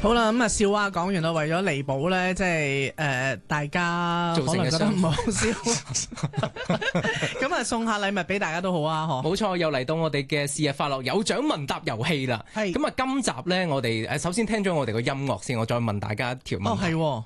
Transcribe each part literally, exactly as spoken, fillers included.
好啦，咁啊笑話講完啦，為咗彌補咧，即係誒、呃、大家可能覺得唔好笑，咁啊送下禮物俾大家都好啊，嗬。 冇錯，又嚟到我哋嘅是日快樂有獎問答遊戲啦。係咁啊，今集咧我哋誒首先聽咗我哋個音樂先，我再問大家一條問題。 哦，係、哦。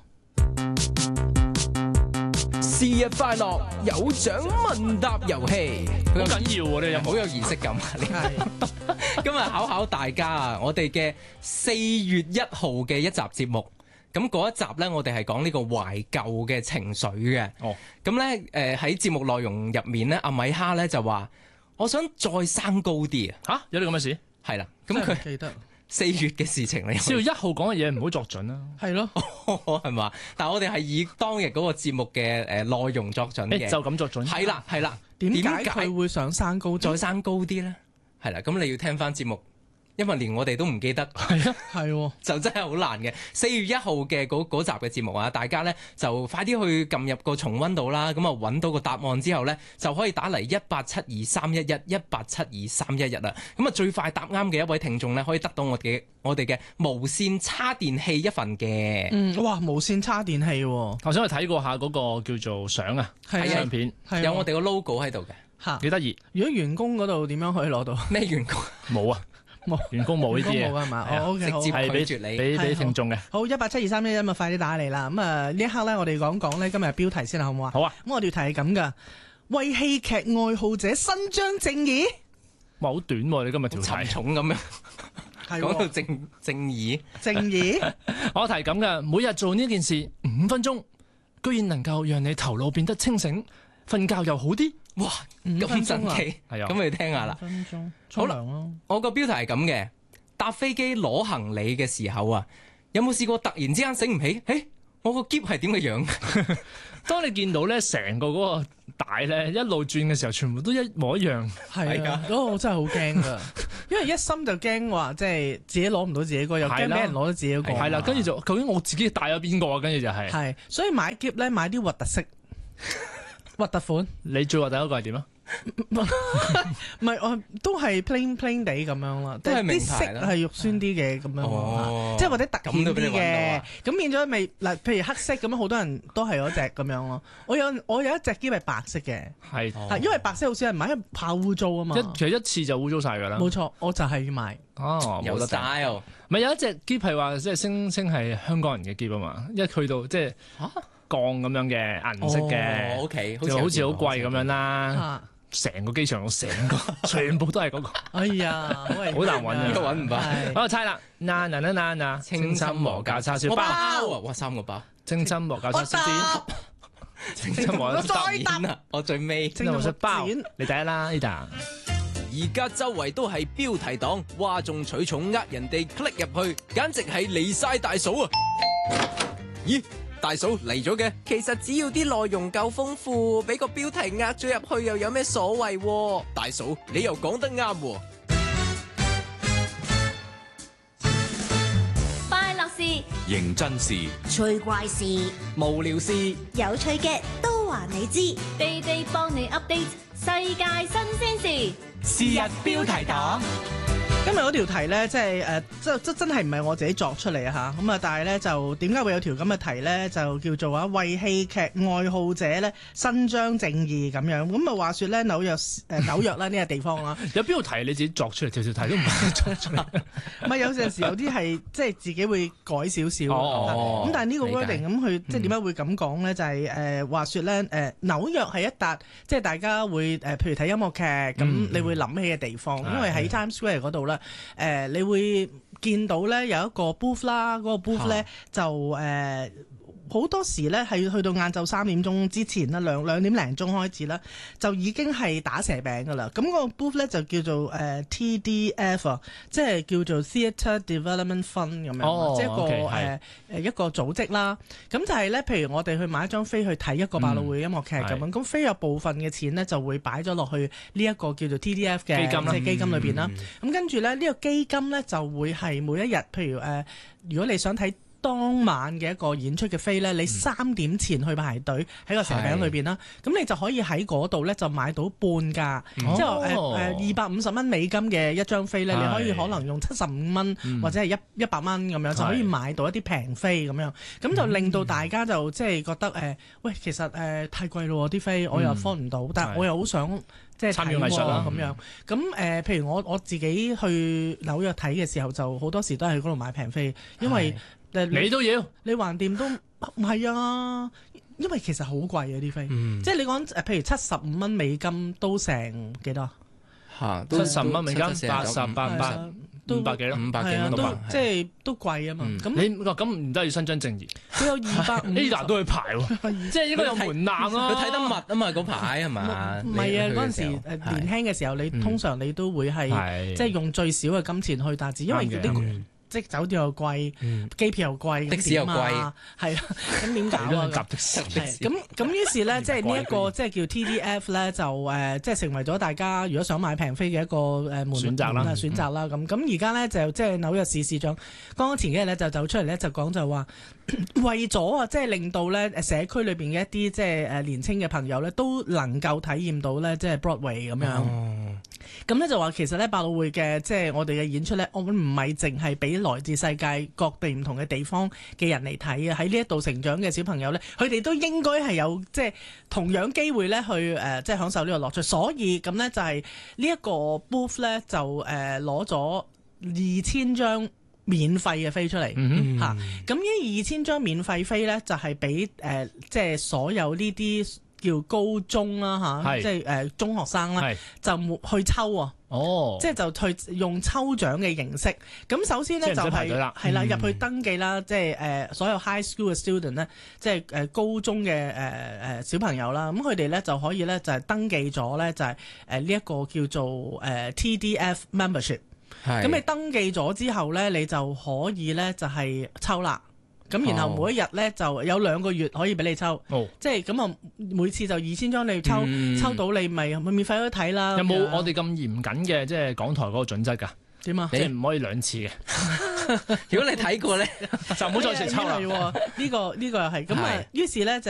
是日快樂有獎問答遊戲， 好緊要喎！你有好有儀式感啊！今日考考大家啊，我哋嘅四月一號嘅一集節目，咁嗰一集呢，我哋係講呢個懷舊嘅情緒嘅。哦，咁呢，誒喺節目內容入面呢，阿米哈呢就話：我想再生高啲啊！ 嚇，有啲咁嘅事？ 係啦，咁佢記得。四月嘅事情嚟， 四月一號講嘅嘢唔好作準啦， 係咯， 係嘛？但係我哋係以當日嗰個節目嘅誒內容作準嘅， 就咁作準。 係啦係啦， 點解佢會想生高再生高啲咧？係啦，咁你要聽翻節目。因為連我哋都唔記得， 係啊，係， 就真係好難嘅。四月一號嘅嗰嗰集嘅節目啊，大家呢就快啲去撳入個重溫度啦。咁啊揾到個答案之後呢，就可以打嚟一八七二三一一一八七二三一一啦。咁啊最快答啱嘅一位聽眾呢，可以得到我嘅我哋嘅無線叉電器一份嘅。 嗯，哇，無線叉電器喎。 頭先去睇過下嗰個叫做相啊，相片， 有我哋個 logo 喺度嘅， 嚇幾得意。 如果員工嗰度點樣可以攞到？ 咩員工？ 冇啊。冇員工冇呢啲嘢， 冇係嘛？哦 ，OK， 直接拒絕你，俾俾聽眾嘅。 好，一八七二三一一咁啊，快啲打嚟啦！咁啊，呢一刻咧，我哋講講咧今日標題先啦，好唔好啊？ 好啊！ 咁我哋條題係咁噶，為戲劇愛好者伸張正義。 哇，好短喎！你今日條題沉重咁樣，講到正正義， 正義。 我題咁嘅，每日做呢件事五分鐘，居然能夠讓你頭腦變得清醒，瞓覺又好啲。哇， 咁神奇， 係啊！ 咁你聽下啦。 五分鐘， 好啦，我個標題係咁嘅，搭飛機攞行李嘅時候啊，有冇試過突然之間醒唔起？誒，我個篋係點嘅樣？ 當你見到咧成個嗰個帶咧一路轉嘅時候，全部都一模一樣。 係啊，嗰個我真係好驚噶，因為一心就驚話即係自己攞唔到自己個，又驚俾人攞到自己個。 係啦，跟住就究竟我自己帶咗邊個啊？跟住就係係，所以買篋咧買啲核突色。核突款， 你最核突嗰個係點啊？ 唔係我都係 plain plain 地咁樣啦，即係啲色係肉酸啲嘅咁樣，哦、即係或者突顯啲嘅，咁變咗咪嗱，譬如黑色咁樣，好多人都係嗰隻咁樣咯。我有我有一隻篋係白色嘅，係係、哦、因為白色好少人買，因為怕污糟啊嘛。 一其實一次就污糟晒㗎啦。 冇錯，我就係要買。 哦， 有 style。 咪有一隻篋係話即係聲稱係香港人嘅篋啊嘛，一去到即係。啊鋼咁樣嘅銀色嘅， 哦 okay， 就好似好貴咁樣啦。成、啊、個機場成個全部都係嗰、那個。 哎呀，好難揾啊， 揾唔到。 我猜啦，嗱嗱嗱嗱嗱，清心和價叉燒包啊！ 哇，三個包， 清心和價叉燒包，清心和我再答， 我最尾清心和包，你第一啦呢啖。 而家周圍都係標題黨，嘩眾取寵，呃人哋 click 入去，簡直係離晒大嫂啊！咦？大嫂嚟咗嘅，其實只要啲內容夠豐富，俾個標題呃咗入去又有咩所謂？大嫂，你又講得啱。 快樂事、 認真事、 趣怪事、 無聊事、 有趣嘅都話你知，地地幫你 update 世界新鮮事。 是日標題黨。 今日嗰條題咧，即係誒，即即真係唔係我自己作出嚟啊嚇！咁啊，但係咧就點解會有條咁嘅題咧？就叫做啊，為戲劇愛好者咧伸張正義咁樣。咁啊，話説咧紐約誒紐約啦呢個地方啦， 有邊個題你自己作出嚟？條條題都唔係作出嚟。 唔係有陣時有啲係即係自己會改少少。咁、 哦、 但係呢個 wording 咁佢即係點解會咁講咧？就係誒話説咧誒紐約係一笪即係大家會誒，譬如睇音樂劇咁，嗯、你會諗起嘅地方，嗯、因為喺 Times Square 嗰度咧。誒、呃，你會見到咧有一個 booth 啦，嗰、那個 booth 咧、啊、就誒好、呃、多時咧係去到晏晝三點鐘之前啦，兩兩點零鐘開始啦，就已經係打蛇餅噶啦。咁、那個 booth 咧就叫做誒、呃、T D F 啊，即係叫做 Theatre Development Fund 咁樣， 哦、 即係一個誒誒、 okay， 呃、一個組織啦。咁就係咧，譬如我哋去買一張飛去睇一個百老匯音樂劇咁樣，咁、嗯、飛有部分嘅錢咧就會擺咗落去呢一個叫做 T D F 嘅基金啦， 即係基金裏邊啦。咁、嗯、跟住咧呢、這個基金咧就會係每一日，譬如誒、呃，如果你想睇當晚嘅一個演出嘅飛咧，你三點前去排隊喺個蛇餅裏邊啦，咁你就可以喺嗰度咧就買到半價，即係誒誒二百五十蚊美金嘅一張飛咧，你可以可能用七十五蚊或者係一一百蚊咁樣就可以買到一啲平飛咁樣，咁就令到大家就即係覺得誒，喂，其實誒太貴咯啲飛，我又 afford 唔到，但係我又好想即係參與藝術啦咁樣。咁誒，譬如我我自己去紐約睇嘅時候，就好多時都喺嗰度買平飛，因為你都要， 你橫掂都唔係啊，因為其實好貴啊啲飛，即係你講誒，譬如七十五蚊美金都成幾多？ 嚇， 七十蚊美金，八十八五百。五百幾咯， 五百幾蚊六百， 即係都貴啊嘛。咁你咁唔得要伸張正義， 佢有二百五 Ada 都去排喎，即係應該有門檻咯。 佢睇得密啊嘛，嗰排係嘛？ 唔係啊，嗰陣時誒年輕嘅時候，你通常你都會係即係用最少嘅金錢去達至，因為啲即係酒店又貴，機票又貴， 的士又貴， 係啊，咁點搞啊？ 搭的士， 咁咁於是咧，即係呢一個即係叫 T D F 咧，就誒即係成為咗大家如果想買平飛嘅一個誒門選擇啦， 選擇啦。咁咁而家咧就即係紐約市市長剛剛前幾日咧就走出嚟咧就講就話，為咗啊即係令到咧社區裏邊嘅一啲即係誒年青嘅朋友咧都能夠體驗到咧即係 Broadway 咁樣。咁咧就話其實咧百老匯嘅即係我哋嘅演出咧，我唔係淨係俾來自世界各地唔同嘅地方嘅人嚟睇啊！喺呢一度成長嘅小朋友咧，佢哋都應該係有即係同樣機會咧去誒、呃、即係享受呢個樂趣。所以咁咧就係呢一個 booth 咧就誒攞咗二千張免費嘅飛出嚟嚇。咁呢二千張免費飛咧就係俾誒即係所有呢啲叫高中啦嚇，即係誒中學生啦，就去抽啊！哦，即係就去用抽獎嘅形式。咁首先咧就係係啦，入去登記啦，即係誒所有 high school 嘅 student 咧，即係誒高中嘅誒誒小朋友啦。咁佢哋咧就可以咧就係登記咗咧就係誒呢一個叫做誒 T D F membership。咁你登記咗之後咧，你就可以咧就係抽啦。咁然後每一日咧就有兩個月可以俾你抽，哦、即係咁啊每次就二千張你抽，嗯、抽到你咪咪免費都睇啦。有冇我哋咁嚴謹嘅即係港台嗰個準則㗎？點啊？即係唔可以兩次嘅。 如果你睇過咧， 就唔好再食抽啦。 呢、呢個呢、呢個又係咁啊。於是咧就。